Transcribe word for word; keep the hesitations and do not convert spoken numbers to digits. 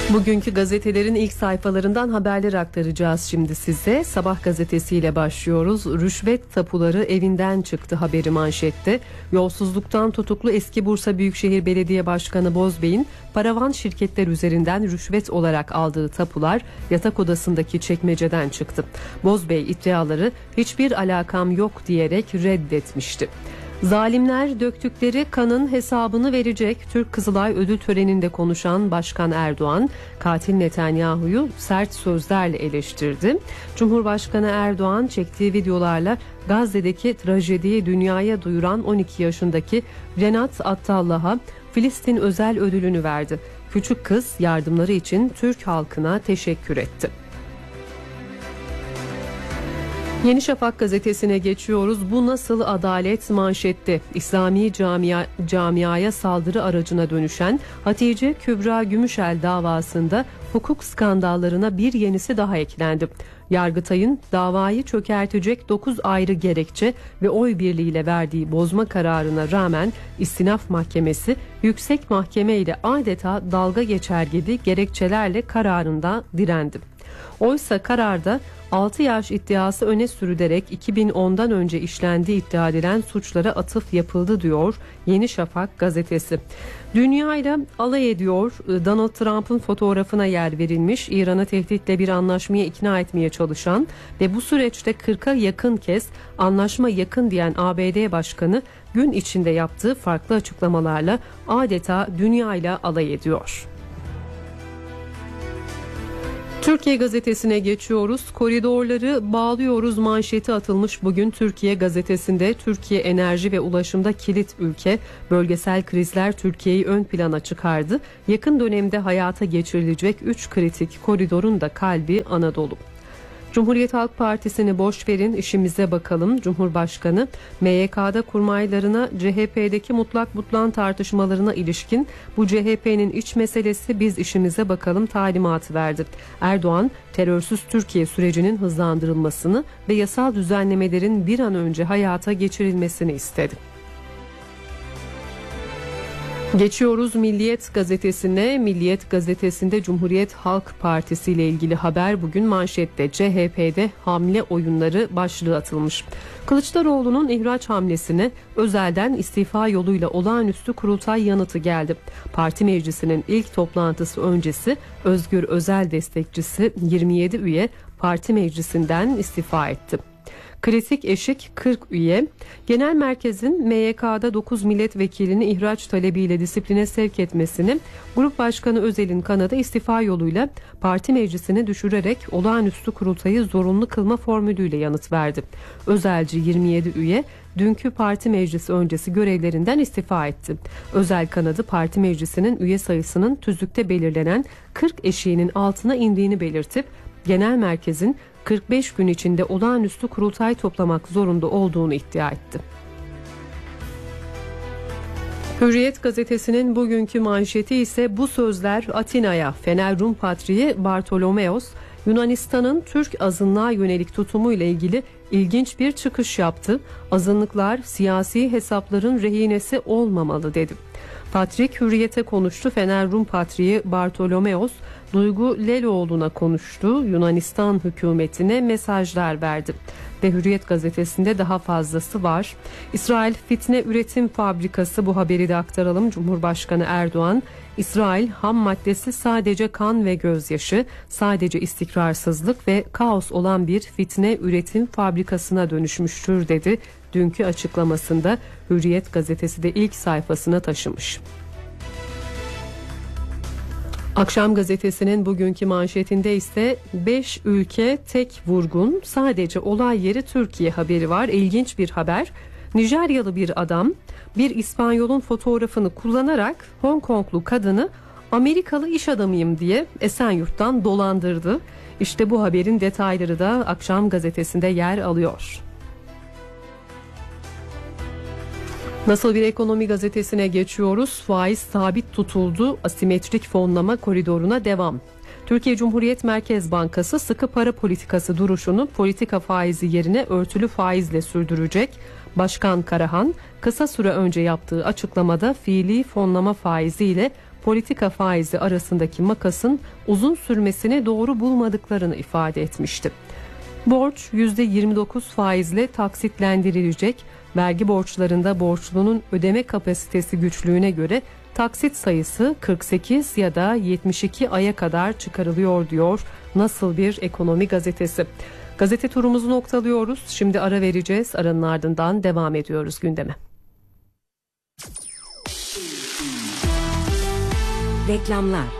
Bugünkü gazetelerin ilk sayfalarından haberler aktaracağız şimdi size. Sabah gazetesiyle başlıyoruz. Rüşvet tapuları evinden çıktı haberi manşette. Yolsuzluktan tutuklu eski Bursa Büyükşehir Belediye Başkanı Bozbey'in paravan şirketler üzerinden rüşvet olarak aldığı tapular yatak odasındaki çekmeceden çıktı. Bozbey iddiaları hiçbir alakam yok diyerek reddetmişti. Zalimler döktükleri kanın hesabını verecek. Türk Kızılay ödül töreninde konuşan Başkan Erdoğan, katil Netanyahu'yu sert sözlerle eleştirdi. Cumhurbaşkanı Erdoğan çektiği videolarla Gazze'deki trajediyi dünyaya duyuran on iki yaşındaki Renat Attallah'a Filistin özel ödülünü verdi. Küçük kız yardımları için Türk halkına teşekkür etti. Yeni Şafak gazetesine geçiyoruz. Bu nasıl adalet manşette. İslami camia, camiaya saldırı aracına dönüşen Hatice Kübra Gümüşel davasında hukuk skandallarına bir yenisi daha eklendi. Yargıtay'ın davayı çökertecek dokuz ayrı gerekçe ve oy birliğiyle verdiği bozma kararına rağmen İstinaf Mahkemesi Yüksek Mahkeme ile adeta dalga geçer gibi gerekçelerle kararında direndi. Oysa kararda altı yaş iddiası öne sürülerek iki bin ondan önce işlendiği iddia edilen suçlara atıf yapıldı diyor Yeni Şafak gazetesi. Dünyayla alay ediyor. Donald Trump'ın fotoğrafına yer verilmiş. İran'ı tehditle bir anlaşmaya ikna etmeye çalışan ve bu süreçte kırka yakın kez anlaşma yakın diyen A B D Başkanı gün içinde yaptığı farklı açıklamalarla adeta dünyayla alay ediyor. Türkiye gazetesine geçiyoruz. Koridorları bağlıyoruz manşeti atılmış bugün Türkiye gazetesinde. Türkiye enerji ve ulaşımda kilit ülke. Bölgesel krizler Türkiye'yi ön plana çıkardı. Yakın dönemde hayata geçirilecek üç kritik koridorun da kalbi Anadolu. Cumhuriyet Halk Partisi'ni boş verin, işimize bakalım. Cumhurbaşkanı M Y K'da kurmaylarına C H P'deki mutlak butlan tartışmalarına ilişkin bu C H P'nin iç meselesi, biz işimize bakalım talimatı verdi. Erdoğan terörsüz Türkiye sürecinin hızlandırılmasını ve yasal düzenlemelerin bir an önce hayata geçirilmesini istedi. Geçiyoruz Milliyet gazetesine. Milliyet gazetesinde Cumhuriyet Halk Partisi ile ilgili haber bugün manşette. C H P'de hamle oyunları başlığı atılmış. Kılıçdaroğlu'nun ihraç hamlesine özelden istifa yoluyla olağanüstü kurultay yanıtı geldi. Parti meclisinin ilk toplantısı öncesi Özgür Özel destekçisi yirmi yedi üye parti meclisinden istifa etti. Kritik eşik kırk üye. Genel merkezin M Y K'da dokuz milletvekilini ihraç talebiyle disipline sevk etmesini Grup Başkanı Özel'in kanadı istifa yoluyla parti meclisini düşürerek olağanüstü kurultayı zorunlu kılma formülüyle yanıt verdi. Özelci yirmi yedi üye dünkü parti meclisi öncesi görevlerinden istifa etti. Özel kanadı parti meclisinin üye sayısının tüzükte belirlenen kırk eşiğinin altına indiğini belirtip genel merkezin kırk beş gün içinde olağanüstü kurultay toplamak zorunda olduğunu iddia etti. Hürriyet gazetesinin bugünkü manşeti ise bu sözler Atina'ya. Fener Rum Patriği Bartolomeos Yunanistan'ın Türk azınlığa yönelik tutumu ile ilgili ilginç bir çıkış yaptı. Azınlıklar siyasi hesapların rehinesi olmamalı dedi. Patrik Hürriyet'e konuştu. Fener Rum Patriği Bartolomeos Duygu Leloğlu'na konuştu. Yunanistan hükümetine mesajlar verdi. Ve Hürriyet gazetesinde daha fazlası var. İsrail fitne üretim fabrikası, bu haberi de aktaralım. Cumhurbaşkanı Erdoğan, İsrail ham maddesi sadece kan ve gözyaşı, sadece istikrarsızlık ve kaos olan bir fitne üretim fabrikasına dönüşmüştür dedi. Dünkü açıklamasında Hürriyet gazetesi de ilk sayfasına taşımış. Akşam gazetesinin bugünkü manşetinde ise beş ülke tek vurgun, sadece olay yeri Türkiye haberi var. İlginç bir haber. Nijeryalı bir adam bir İspanyol'un fotoğrafını kullanarak Hong Konglu kadını Amerikalı iş adamıyım diye Esenyurt'tan dolandırdı. İşte bu haberin detayları da Akşam gazetesinde yer alıyor. Nasıl bir ekonomi gazetesine geçiyoruz. Faiz sabit tutuldu. Asimetrik fonlama koridoruna devam. Türkiye Cumhuriyet Merkez Bankası sıkı para politikası duruşunu politika faizi yerine örtülü faizle sürdürecek. Başkan Karahan kısa süre önce yaptığı açıklamada fiili fonlama faizi ile politika faizi arasındaki makasın uzun sürmesini doğru bulmadıklarını ifade etmişti. Borç yüzde yirmi dokuz faizle taksitlendirilecek. Vergi borçlarında borçlunun ödeme kapasitesi güçlüğüne göre taksit sayısı kırk sekiz ya da yetmiş iki aya kadar çıkarılıyor diyor Nasıl Bir Ekonomi gazetesi. Gazete turumuzu noktalıyoruz. Şimdi ara vereceğiz. Aranın ardından devam ediyoruz gündeme. Reklamlar.